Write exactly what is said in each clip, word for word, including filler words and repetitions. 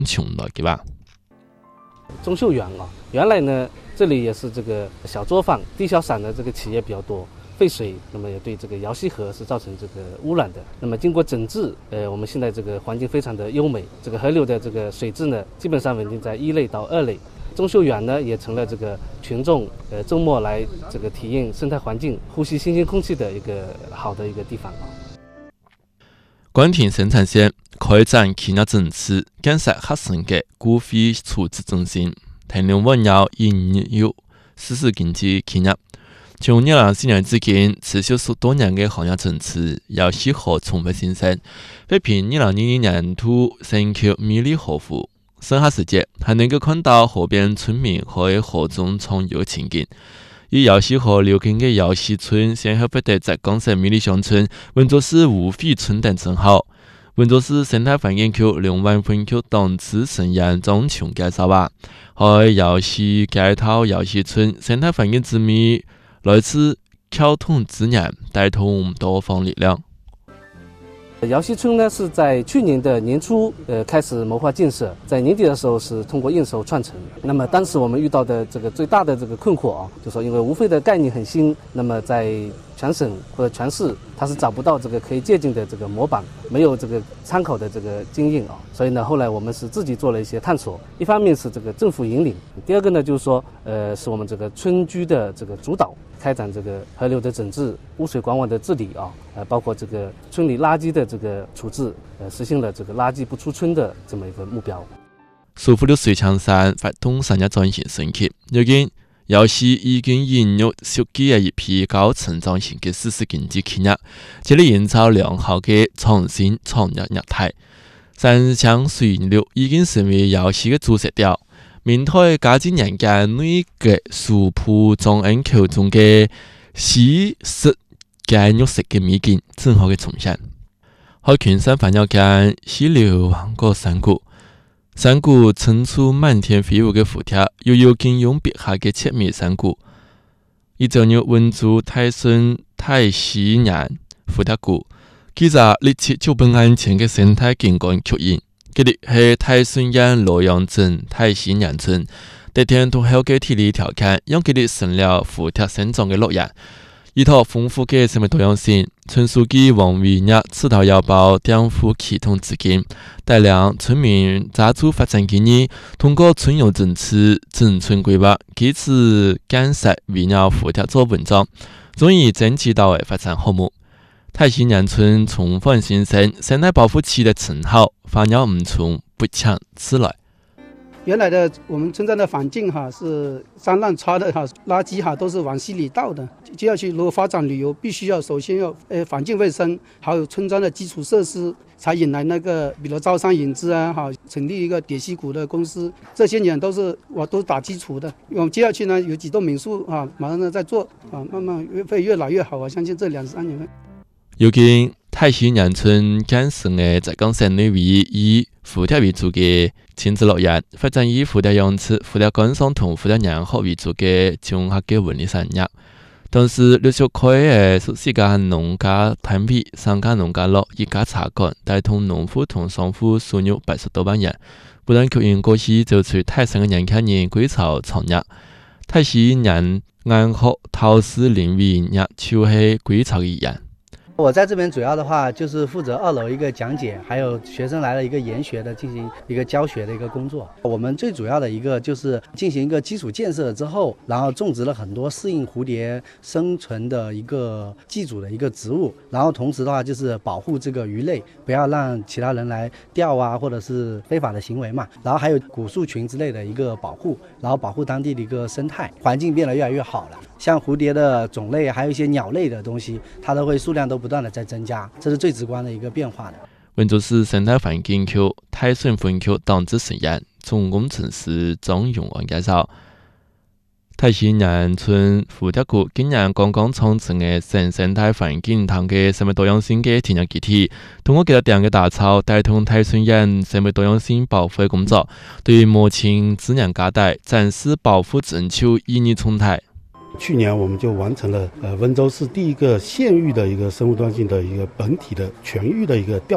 穷来嘅吧。 中秀园啊，原来呢这里也是这个小作坊、地小散的这个企业比较多。废水，那么也对这个瑶溪河是造成这个污染的。那么经过整治，呃，我们现在这个环境非常的优美，这个河流的这个水质呢，基本上稳定在一类到二类。中秀园呢，也成了这个群众呃周末来这个体验生态环境、呼吸新鲜空气的一个好的一个地方啊。 关田生产线开展企业整治，建设合成嘅股份处置中心，提供稳要引诱实施经济企业。从二零二四年至今，持续数多年嘅行业整治，瑶溪河重复新生，比拼二零二二年度升級美丽河湖。剩下时间，还能够看到河边村民喺河中畅游情景。以瑶溪河流经嘅瑶溪村，先后获得浙江省美丽乡村、温州市无废村等称号。温州市生态环境局两万分区档次盛宴中穷介绍话，喺瑶溪街头瑶溪村生态环境之美。来自交通资源带动多方力量。 瑶溪村呢是在去年的年初呃开始谋划建设，在年底的时候是通过验收串成。那么当时我们遇到的这个最大的这个困惑啊，就说因为无废的概念很新，那么在全省或者全市它是找不到这个可以借鉴的这个模板，没有这个参考的这个经验啊，所以呢后来我们是自己做了一些探索。一方面是这个政府引领，第二个呢就是说呃是我们这个村居的这个主导。开展这个河流的整治、污水管网的治理啊，呃，包括这个村里垃圾的这个处置，呃，实现了这个垃圾不出村的这么一个目标。 苏富的水枪山发动产业转型升级，如今瑶溪已经引入设计了一批高成长型的实施经济企业，这里营造良好的创新创业业态。三江水流已经成为瑶溪的主色调。明代嘉靖年间内阁苏浦庄恩口中嘅西式干肉食嘅美景正好嘅重現。喺群山環繞間，溪流橫過山谷，山谷層出漫天飛舞嘅蝴蝶，又有金庸筆下嘅七米山谷。而就有溫州泰順太溪岩蝴蝶谷，記載歷次九本案前嘅生態景觀吸引。佢哋係泰順岩洛陽鎮太溪岩村，地天同後嘅地理條件，讓佢哋成了蝴蝶生長嘅樂園。依託豐富嘅生物多樣性，村書記王維業此頭要報政府啟動資金，帶領村民抓住發展經驗，通過村遊政策、整村規劃，基礎建設圍繞蝴蝶做文章，終於整體到位發展項目。太溪岩村重返新生，生態保護區的稱號反而唔從不強自來。 原来的我们村庄的环境哈是山浪插的哈，垃圾哈都是往溪里倒的。接下去如果发展旅游，必须要首先要呃环境卫生，还有村庄的基础设施，才引来那个比如招商引资啊，哈，成立一个蝶溪谷的公司，这些年都是我都打基础的。我们接下去呢有几栋民宿啊，马上呢在做啊，慢慢会越来越好。我相信这两三年。 如今太溪岩村建成嘅浙江省內唯一以蝴蝶為主嘅親子樂園，發展以蝴蝶養殖、蝴蝶觀賞同蝴蝶養學為主嘅綜合嘅文理產業。同時，陸續開嘅數四家農家攤位、三家農家樂、一家茶館，帶動農戶同商戶收入八十多萬元，不但吸引過去走出泰山嘅年輕人歸巢創業。太溪岩安學陶瓷領域亦就係歸巢嘅人。 我在这边主要的话就是负责二楼一个讲解，还有学生来了一个研学的进行一个教学的一个工作。我们最主要的一个就是进行一个基础建设之后，然后种植了很多适应蝴蝶生存的一个寄主的一个植物，然后同时的话就是保护这个鱼类，不要让其他人来钓啊或者是非法的行为嘛。然后还有古树群之类的一个保护，然后保护当地的一个生态环境变得越来越好了。像蝴蝶的种类还有一些鸟类的东西，它都会数量都不断的在增加，这是最直观的一个变化的。 温州市生态环境局泰顺分区党支实验总工程师张永安介绍，太溪岩村蝴蝶谷今年剛剛創成嘅省生態環境堂嘅生物多樣性嘅田野基地，通過幾多點嘅打造，帶動泰順岩生物多樣性保護嘅工作，對目前資源價大，展示保護全球意義重大。 去年我们就完成了呃温州市第一个县域的一个生物多样性的一个本体的全域的一个调查，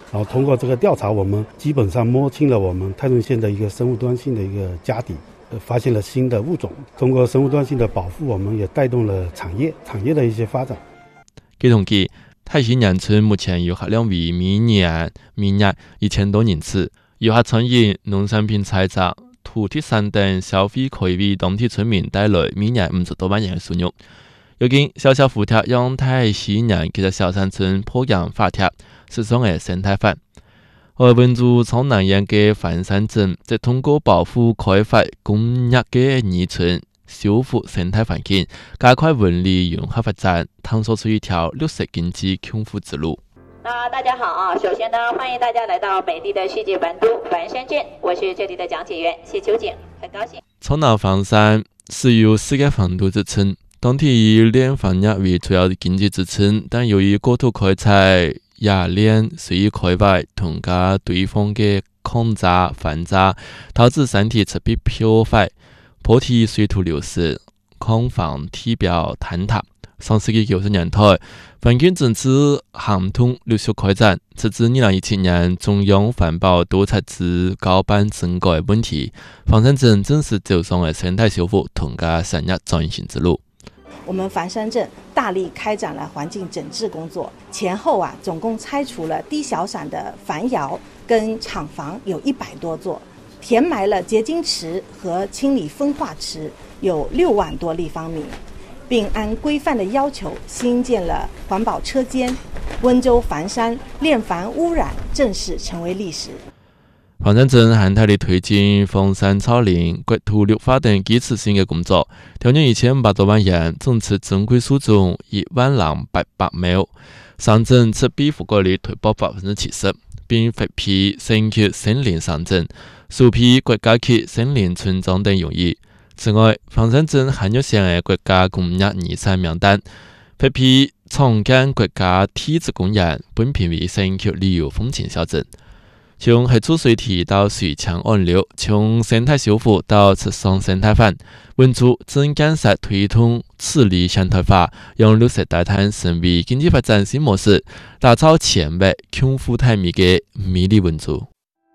然后通过这个调查，我们基本上摸清了我们泰顺县的一个生物多样性的一个家底，呃，发现了新的物种。通过生物多样性的保护，我们也带动了产业产业的一些发展。 据统计，泰西乡村目前游客量为每年每日一千多人次，游客餐饮、农产品采摘、土特产等消费可以为当地村民带来每年五十多万元的收入。如今，小小扶贴让泰西人其实小山村破阳发帖，是种的生态范。而文族从南沿嘅繁山镇，则通过保护开发工业嘅泥村，修复生态环境，加快文旅融合发展，探索出一条绿色经济幸福之路。 那大家好啊！首先呢，欢迎大家来到美丽的世界文都繁山镇，我是这里的讲解员谢秋瑾，很高兴。 从南繁山是有世界防都之称，当地以炼房业为主要的经济支撑，但由于国土开采、冶炼、随意开发同加对方嘅抗渣、反渣，导致山体侧壁破坏，坡体水土流失，矿房体表坍塌。上世纪九十年代，环境政策行动陆续开展，直至二零一七年，中央环保督察制高办整改问题，繁山镇正式走上了生态修复同加产业转型之路。 我们繁山镇大力开展了环境整治工作，前后啊，总共拆除了低小散的繁窑跟厂房有一百多座，填埋了结晶池和清理风化池有六万多立方米，并按规范的要求新建了环保车间，温州繁山炼房污染正式成为历史。 繁山镇涵盖地推进风山草林、国土绿化等基础性的工作，调用一千五百多万元，总值珍贵数种一万两百八亩。上镇赤壁覆盖率推爆百分之七十，并获批省级森林上镇、首批国家级森林村庄等荣誉。此外，繁山镇还入选的国家工业遗产名单，获批长江国家体质公园，本评为省级旅游风情小镇。从黑土水体到水强岸流，从生态修复到直上生态范，文族正干实推动治理现代化，让绿色低碳成为经济发展新模式，打造前卫、幸福泰美的美丽文族。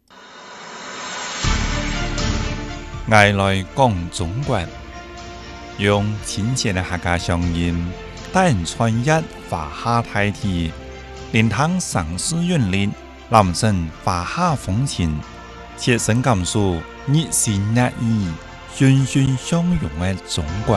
我来讲中国，用亲切的客家乡音，带人穿越华夏大地，连趟城市韵律。南省华夏风情，切身感受热情热意、欣欣向荣的中国。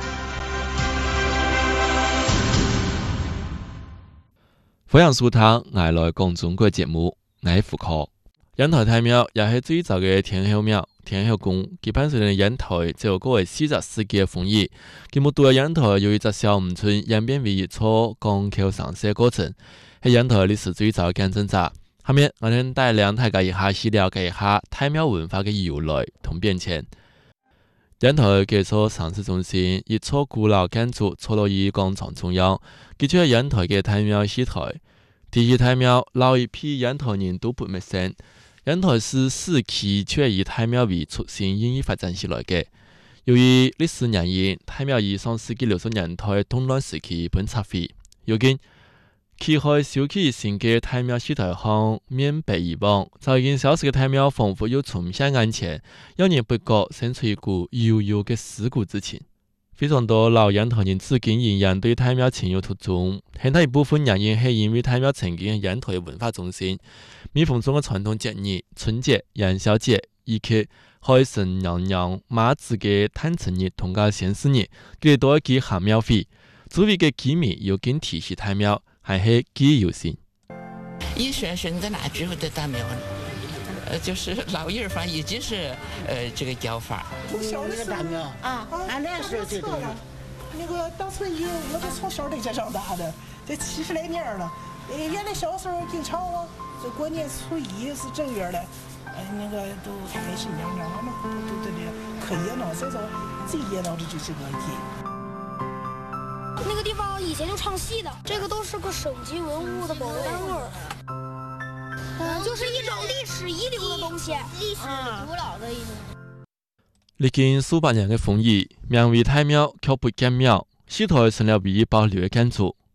欢迎收听《我来讲中国》节目，我是胡可。烟台太庙也是最早的天后庙、天后宫，基本上的烟台就有过为四十世纪的风雨。今木对烟台有一只小渔村演变为一座港口上市的过程，是烟台历史最早的见证者。下面我哋帶領大家一下去了解一下太廟文化嘅由來同變遷。煙台嘅座城市中心一座古老建築坐落於廣場中央，佢就係煙台嘅太廟戲台。第一太廟老一批煙台人都不陌生。煙台市市區卻以太廟為出身演繹發展起來嘅。由於歷史原因，太廟以上世紀六十年代動亂時期本拆廢，如今揭開小區新嘅太廟戲台巷面北以往，就已經消失嘅太廟仿佛又重現眼前，讓人不覺生出一股悠悠嘅思古之情。非常多老煙台人至今仍然對太廟情有獨鍾，很大一部分原因係因為太廟曾經係煙台文化中心，每逢中嘅傳統節日、春節、元宵節以及海神娘娘媽子嘅誕辰日同個先師日，佢哋都係幾行廟會，周圍嘅居民又更提起太廟。还是记忆犹新。 一宣生在那之后的大庙呢，呃，就是老一方一直是呃这个叫法。 小的大庙啊，俺那时候就都那个当时有，我都从小在这长大的，这七十来年了。呃，原来小时候经常啊，这过年初一是正月的，呃，那个都开心娘娘，俺们都都都得可热闹，所以说最热闹的就是这个节。 那个地方以前就唱戏的，这个都是个省级文物的保护单位，嗯，就是一种历史遗留的东西，历史古老的一种。 历經數百年嘅風雨，名為太廟卻不見廟，戲台成了唯一保留嘅建築。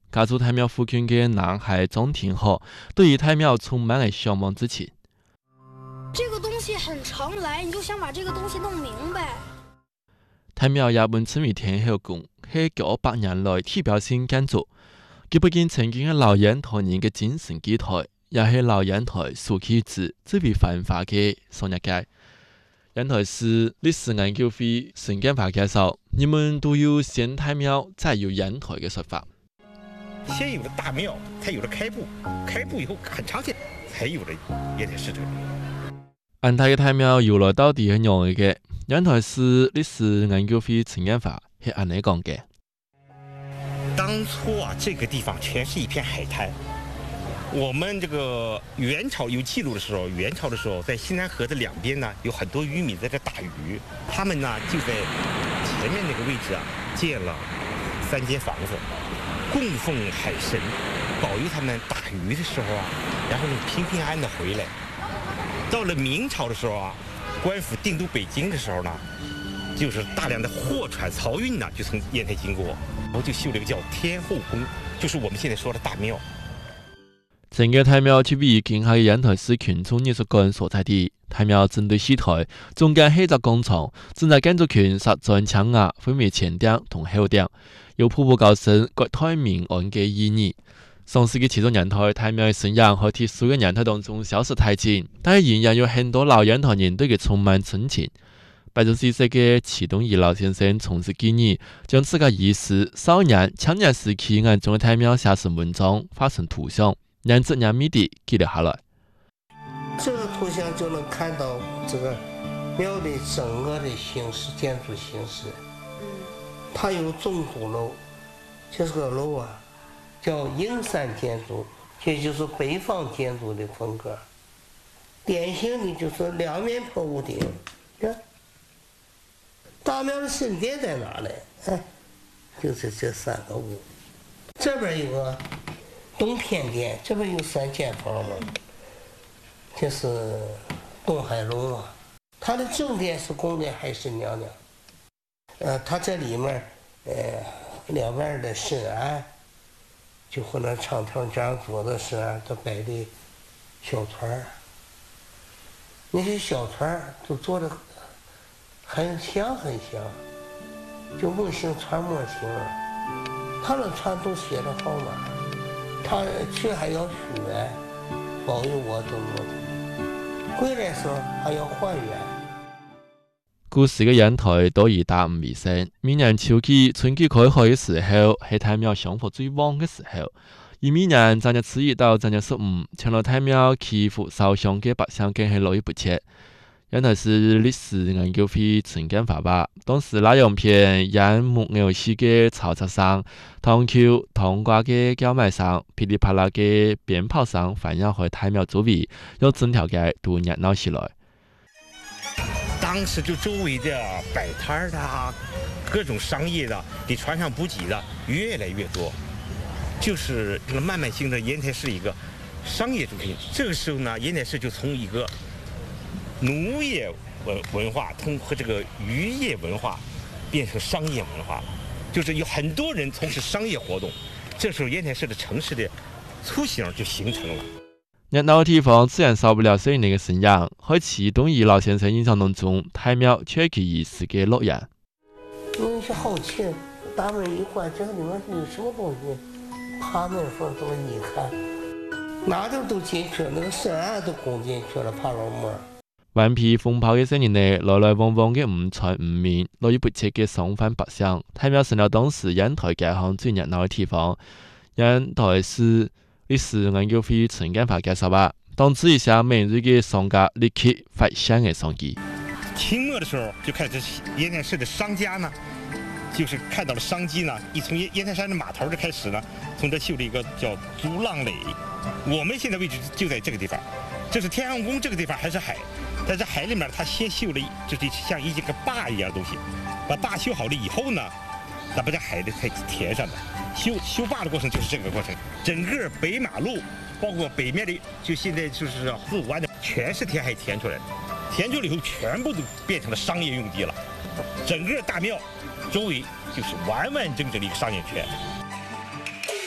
家住太庙附近的南海中庭河，对于太庙充满了向往之情。 这个东西很常来，你就想把这个东西弄明白。 太庙也本称为天后宫，是九百年来代表性建筑。佢不仅曾經係老煙台人嘅精神寄託，也係老煙台所起自最為繁華嘅商業街。煙台市歷史研究會陳建華介紹，人們都有先太廟，再有煙台嘅說法。 先有了大廟，才有了開埠，開埠以後很長時間才有了煙台市這裡。 煙台嘅太廟由來到底係樣嘅，煙台市歷史研究會陳建華係咁樣講嘅。 當初啊，這個地方全是一片海灘。我們這個元朝有記錄的時候，元朝的時候，在西南河的兩邊呢，有很多漁民在這打魚。他們呢就在前面那個位置啊，建了三間房子，供奉海神，保佑他們打魚的時候啊，然後平平安安的回來。到了明朝的時候啊，官府定都北京的時候呢，就是大量的貨船漕運呢，就從煙台經過。然後就修了一個叫天後宮，就是我們現在說的大廟。 整個太廟就位於今夏嘅煙台市群眾藝術館所在地。太廟正對西台，中間係一個廣場，整個建築群實在搶眼，分為前頂同後頂，有步步高升、國泰民安嘅意義。上世紀其中煙台太廟嘅信仰和鐵樹嘅煙台當中消失太盡，但係仍然有很多老煙台人對佢充滿親情。八十四歲嘅祁東義老先生從事建議，將自個兒時、少年、青年時期眼中嘅太廟寫成文章，畫成圖像，讓這樣密地記錄下來。 這個圖像就能看到這個廟的整個的形式，建築形式。它有中土樓，這個樓啊，叫英山建築，也就是北方建築的風格。典型的就是兩面坡屋頂，看。大廟的神殿在哪呢？哎，就是這三個屋。這邊有個東天殿，這邊有三間房嘛，這是東海龍啊。它的正殿是供的海神娘娘。呃，它這裡面，呃，兩邊的神案，就和那長條講座的神案都擺的小船，那些小船都做的很像很像，就梦醒船模型了。他的船都寫了號碼，他去還要許願，保佑我怎麼怎麼，回來時候還要還願。 古時嘅煙台都以大午為生，每年秋季春季開學嘅時候係太廟香火最旺嘅時候，而每年正月初一到正月十五，前來太廟祈福燒香嘅百姓更係絡繹不絕。煙台市歷史研究會陳建華話，當時那樣片煙木偶戲嘅嘈雜聲、堂橋堂掛嘅叫賣聲、噼里啪啦嘅鞭炮聲，反映喺太廟周圍，讓整條街都熱鬧起來。 當時就周圍的擺攤的、各種商業的、給船上補給的越來越多，就是這個慢慢形成煙台市一個商業中心。這個時候呢，煙台市就從一個農業文文化通和這個漁業文化變成商業文化，就是有很多人從事商業活動。這時候煙台市的城市的雛形就形成了。 熱鬧嘅地方自然少不了水泥嘅信仰。喺祁東義老先生印象當中，太廟卻係儀式嘅樂園。 有些好奇，大門一關，這個裡面有什麼東西？爬門縫這麼一看，哪點都進去了，那個神案都拱進去了，爬樓門。 頑皮風炮嘅聲音內，來來往往嘅五船五面，絡繹不絕嘅商販百姓，太廟成了當時煙台街巷最熱鬧嘅地方。煙台市歷史研究會陳建華介紹話，當時一下每日嘅商家立刻發現嘅商機。 清末的時候就開始煙台市的商家呢，就是看到了商機呢，一從煙台山的碼頭就開始呢，從這修了一個叫竹浪壘。我們現在位置就在這個地方，這是天後宮，這個地方還是海。在這海裏面，他先修了，就是像一個壩一樣的東西，把壩修好了以後呢，再把這海的才填上的。修修壩的過程就是這個過程。整個北馬路，包括北面的，就現在就是四五灣的，全是填海填出來的。填出來以後，全部都變成了商業用地了。整個大廟周圍就是完完整整的一個商業圈。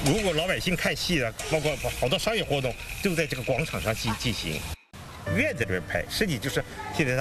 如果老百姓看戏啊，包括好多商业活动都在这个广场上进进行。院子里面拍，实际就是现在